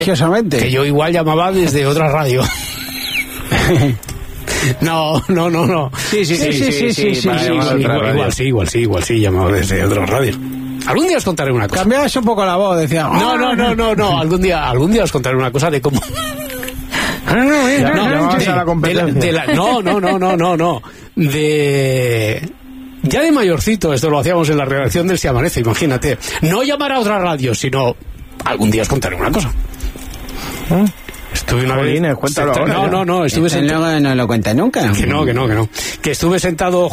Que yo igual llamaba desde otra radio. No. Igual sí, llamaba desde otra radio. Algún día os contaré una cosa. Cambiabas un poco la voz, decía. No. Algún día os contaré una cosa de cómo. Ya de mayorcito, esto lo hacíamos en la redacción del Si Amanece, imagínate. No llamar a otra radio, sino algún día os contaré una cosa. Estuve una vez. Cuéntalo ahora. No, estuve sentado. No lo cuenta nunca. Que no. Que estuve sentado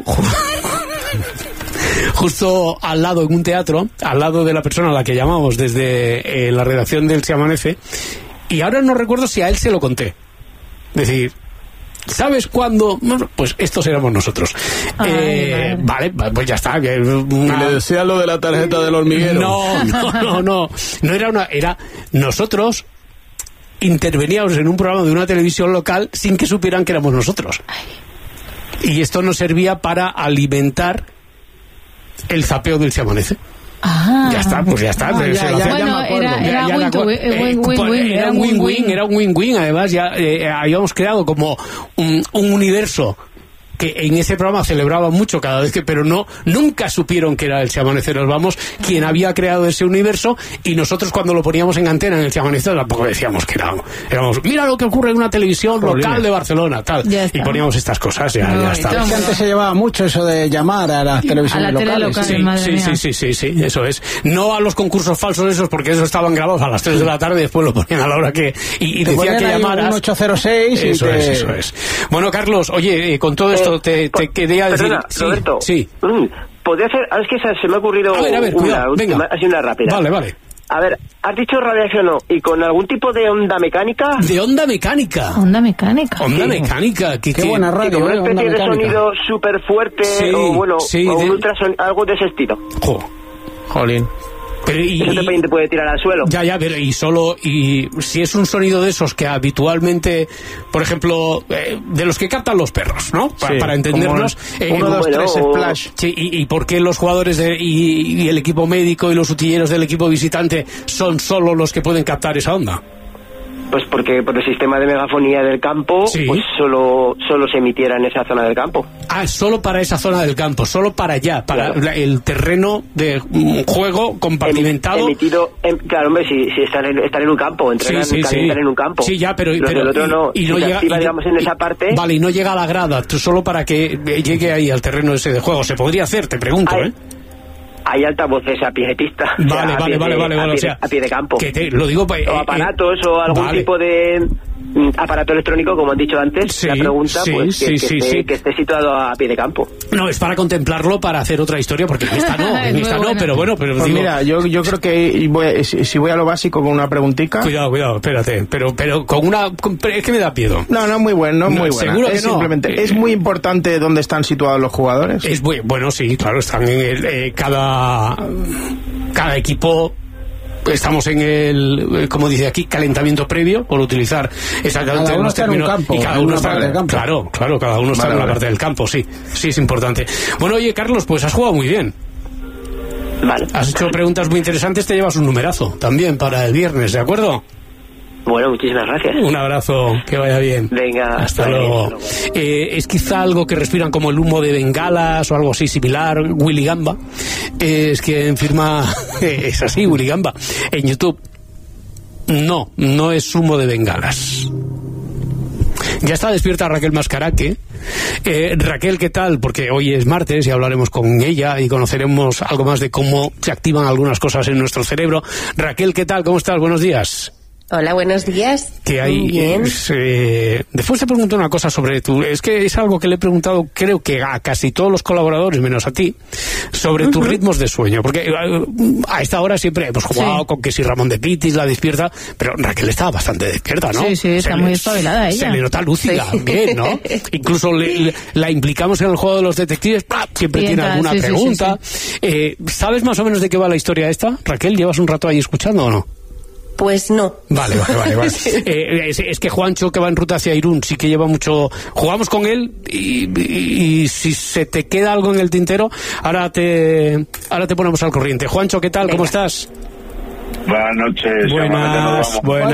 justo al lado, en un teatro, al lado de la persona a la que llamamos desde la redacción del Si Amanece, y ahora no recuerdo si a él se lo conté. Es decir, ¿sabes cuándo? Pues estos éramos nosotros. Vale, pues ya está. Y le decía lo de la tarjeta del hormiguero. No era nosotros interveníamos en un programa de una televisión local sin que supieran que éramos nosotros. Y esto nos servía para alimentar el zapeo del Si Amanece. Ya está. Era un win-win. Además, ya habíamos creado como un universo que en ese programa celebraba mucho cada vez que, pero nunca supieron que era el Si Amanece Nos Vamos quien había creado ese universo, y nosotros cuando lo poníamos en antena en el Si Amanece tampoco decíamos que éramos mira lo que ocurre en una televisión local de Barcelona, tal, y poníamos estas cosas, ya está. Antes se llevaba mucho eso de llamar a las televisiones locales. Sí, eso es. No a los concursos falsos esos, porque esos estaban grabados a las 3 de la tarde y después lo ponían a la hora que... Y decía que llamaras... Un 806 eso es. Bueno, Carlos, oye, con todo esto te quería decir... Perdona, Roberto. Sí. ¿Podría hacer? Es que se me ha ocurrido a ver, cuidado, venga. Así una rápida. Vale. A ver, has dicho radiación y con algún tipo de onda mecánica. ¿De onda mecánica? Onda mecánica. Qué buena radio. Como una especie de sonido súper fuerte o un ultrasonido, algo de ese estilo. Jolín. Pero eso te puede tirar al suelo. Ya, pero y si es un sonido de esos que habitualmente, por ejemplo, de los que captan los perros, ¿no? Para entendernos. 1, 2, 3, splash. Sí, y por qué los jugadores y el equipo médico y los utilleros del equipo visitante son solo los que pueden captar esa onda. Pues porque por el sistema de megafonía del campo, pues solo se emitiera en esa zona del campo. Solo para esa zona del campo, solo para allá, para el terreno de juego compartimentado. Emitido, claro, hombre, si están en un campo, entrenan, calientan en un campo. Sí, ya, pero el otro no, y no llega, activa, digamos, en esa parte. Vale, y no llega a la grada, solo para que llegue ahí al terreno ese de juego. ¿Se podría hacer? Te pregunto, Hay altavoces a pie de pista. Vale. O sea, a pie de campo. Lo digo, o aparatos o algún tipo de aparato electrónico, como han dicho antes, la pregunta, que esté situado a pie de campo. No, es para contemplarlo, para hacer otra historia, porque en esta no, pero bueno. Pero pues digo, mira, yo creo que si voy a lo básico con una preguntica. Cuidado, espérate, pero con una... Es que me da miedo. No, muy bueno, muy buena. Seguro que simplemente, ¿es muy importante dónde están situados los jugadores? Es bueno, sí, claro, están en cada equipo. Estamos en el, como dice aquí, calentamiento previo, por utilizar exactamente los términos. Y cada uno está en un campo. Claro, cada uno está en una parte del campo, sí, es importante. Bueno, oye, Carlos, pues has jugado muy bien. Vale. Has hecho preguntas muy interesantes, te llevas un numerazo también para el viernes, ¿de acuerdo? Bueno, muchísimas gracias. Un abrazo, que vaya bien. Venga, hasta luego. Es quizá algo que respiran como el humo de bengalas o algo así similar. Willy Gamba es quien firma, es así, Willy Gamba, en YouTube. No es humo de bengalas. Ya está despierta Raquel Mascaraque. Raquel, ¿qué tal? Porque hoy es martes y hablaremos con ella y conoceremos algo más de cómo se activan algunas cosas en nuestro cerebro. Raquel, ¿qué tal? ¿Cómo estás? Buenos días. Hola, buenos días. Que hay, muy bien. Después te pregunto una cosa sobre es que es algo que le he preguntado, creo que a casi todos los colaboradores, menos a ti, sobre tus ritmos de sueño. Porque a esta hora siempre hemos jugado con que si Ramón de Pitis la despierta, pero Raquel estaba bastante despierta, ¿no? Sí, está muy espabilada ella. Se le nota lúcida, bien, ¿no? Incluso la implicamos en el juego de los detectives, siempre tiene alguna pregunta. Sí. ¿Sabes más o menos de qué va la historia esta? Raquel, ¿llevas un rato ahí escuchando o no? Pues no. Vale. Es que Juancho, que va en ruta hacia Irún, sí que lleva mucho... Jugamos con él y si se te queda algo en el tintero, ahora te ponemos al corriente. Juancho, ¿qué tal? ¿Cómo estás? Buenas noches. Buenas.